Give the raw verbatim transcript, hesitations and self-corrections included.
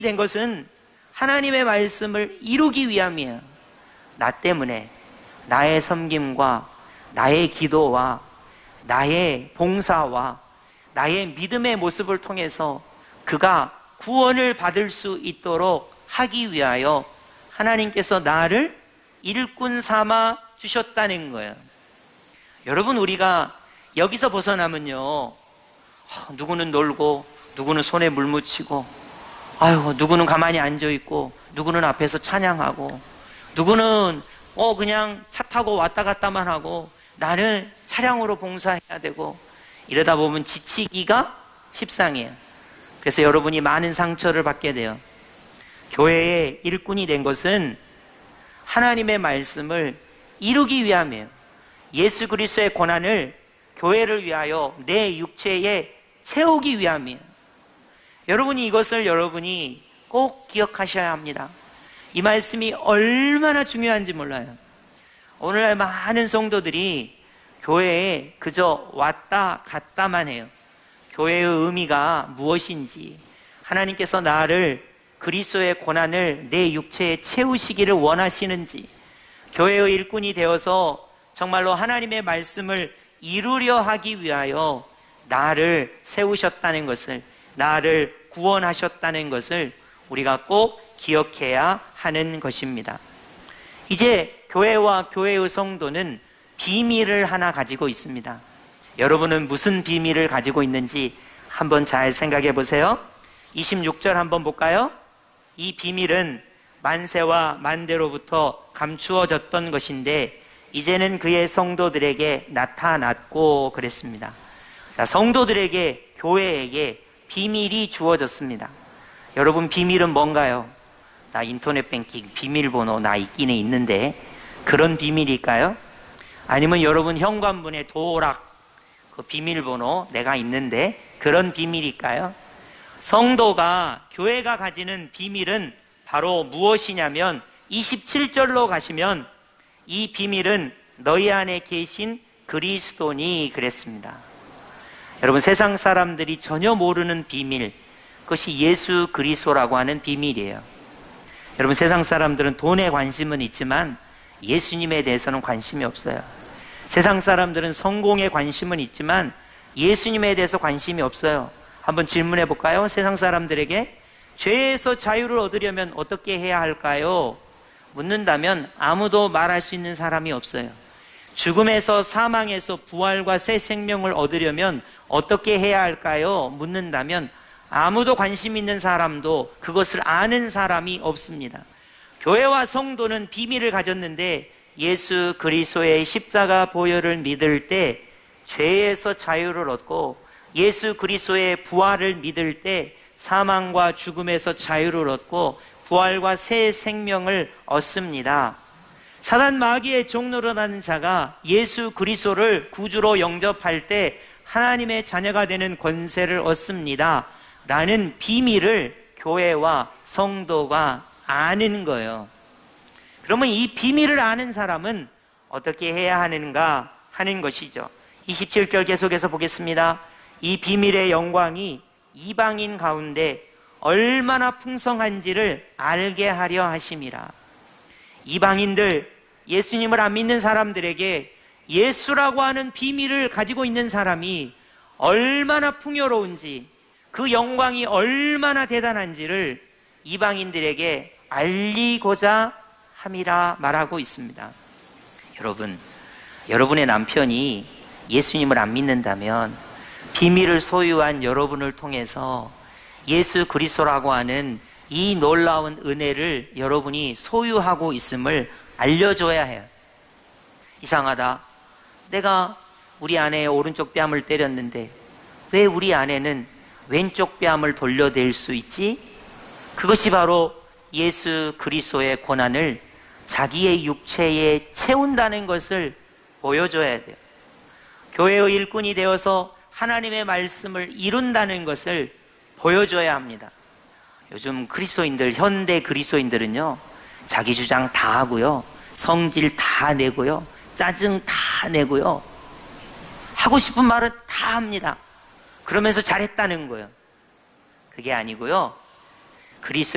된 것은 하나님의 말씀을 이루기 위함이에요. 나 때문에 나의 섬김과 나의 기도와 나의 봉사와 나의 믿음의 모습을 통해서 그가 구원을 받을 수 있도록 하기 위하여 하나님께서 나를 일꾼 삼아 주셨다는 거예요. 여러분, 우리가 여기서 벗어나면요, 누구는 놀고 누구는 손에 물 묻히고, 아유, 누구는 가만히 앉아있고 누구는 앞에서 찬양하고, 누구는 어 그냥 차 타고 왔다 갔다만 하고, 나는 차량으로 봉사해야 되고, 이러다 보면 지치기가 십상이에요. 그래서 여러분이 많은 상처를 받게 돼요. 교회의 일꾼이 된 것은 하나님의 말씀을 이루기 위함이에요. 예수 그리스도의 고난을 교회를 위하여 내 육체에 채우기 위함이에요. 여러분이 이것을 여러분이 꼭 기억하셔야 합니다. 이 말씀이 얼마나 중요한지 몰라요. 오늘날 많은 성도들이 교회에 그저 왔다 갔다만 해요. 교회의 의미가 무엇인지, 하나님께서 나를 그리스도의 고난을 내 육체에 채우시기를 원하시는지, 교회의 일꾼이 되어서 정말로 하나님의 말씀을 이루려 하기 위하여 나를 세우셨다는 것을, 나를 구원하셨다는 것을 우리가 꼭 기억해야 하는 것입니다. 이제 교회와 교회의 성도는 비밀을 하나 가지고 있습니다. 여러분은 무슨 비밀을 가지고 있는지 한번 잘 생각해 보세요. 이십육 절 한번 볼까요? 이 비밀은 만세와 만대로부터 감추어졌던 것인데 이제는 그의 성도들에게 나타났고, 그랬습니다. 자, 성도들에게, 교회에게 비밀이 주어졌습니다. 여러분, 비밀은 뭔가요? 나 인터넷 뱅킹 비밀번호 나 있기는 있는데, 그런 비밀일까요? 아니면 여러분 현관문에 도락 그 비밀번호 내가 있는데, 그런 비밀일까요? 성도가, 교회가 가지는 비밀은 바로 무엇이냐면 이십칠 절로 가시면 이 비밀은 너희 안에 계신 그리스도니, 그랬습니다. 여러분, 세상 사람들이 전혀 모르는 비밀, 그것이 예수 그리스도라고 하는 비밀이에요. 여러분, 세상 사람들은 돈에 관심은 있지만 예수님에 대해서는 관심이 없어요. 세상 사람들은 성공에 관심은 있지만 예수님에 대해서 관심이 없어요. 한번 질문해 볼까요? 세상 사람들에게 죄에서 자유를 얻으려면 어떻게 해야 할까요? 묻는다면 아무도 말할 수 있는 사람이 없어요. 죽음에서, 사망에서 부활과 새 생명을 얻으려면 어떻게 해야 할까요? 묻는다면 아무도 관심 있는 사람도, 그것을 아는 사람이 없습니다. 교회와 성도는 비밀을 가졌는데 예수 그리스도의 십자가 보혈을 믿을 때 죄에서 자유를 얻고, 예수 그리스도의 부활을 믿을 때 사망과 죽음에서 자유를 얻고 부활과 새 생명을 얻습니다. 사단 마귀의 종노릇하는 자가 예수 그리스도를 구주로 영접할 때 하나님의 자녀가 되는 권세를 얻습니다. 라는 비밀을 교회와 성도가 아는 거예요. 그러면 이 비밀을 아는 사람은 어떻게 해야 하는가 하는 것이죠. 이십칠 절 계속해서 보겠습니다. 이 비밀의 영광이 이방인 가운데 얼마나 풍성한지를 알게 하려 하심이라. 이방인들, 예수님을 안 믿는 사람들에게 예수라고 하는 비밀을 가지고 있는 사람이 얼마나 풍요로운지, 그 영광이 얼마나 대단한지를 이방인들에게 알리고자 함이라 말하고 있습니다. 여러분, 여러분의 남편이 예수님을 안 믿는다면 비밀을 소유한 여러분을 통해서 예수 그리스도라고 하는 이 놀라운 은혜를 여러분이 소유하고 있음을 알려줘야 해요. 이상하다. 내가 우리 아내의 오른쪽 뺨을 때렸는데 왜 우리 아내는 왼쪽 뺨을 돌려댈 수 있지? 그것이 바로 예수 그리스도의 고난을 자기의 육체에 채운다는 것을 보여줘야 돼요. 교회의 일꾼이 되어서 하나님의 말씀을 이룬다는 것을 보여줘야 합니다. 요즘 그리스도인들, 현대 그리스도인들은요, 자기 주장 다 하고요, 성질 다 내고요, 짜증 다 내고요, 하고 싶은 말은 다 합니다. 그러면서 잘했다는 거예요. 그게 아니고요, 그리스도